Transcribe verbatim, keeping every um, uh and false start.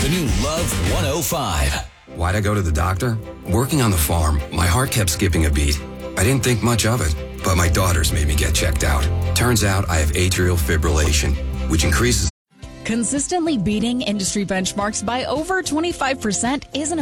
The new Love one oh five. Why'd I go to the doctor? Working on the farm, my heart kept skipping a beat. I didn't think much of it, but my daughters made me get checked out. Turns out I have atrial fibrillation, which increases. Consistently beating industry benchmarks by over twenty-five percent isn't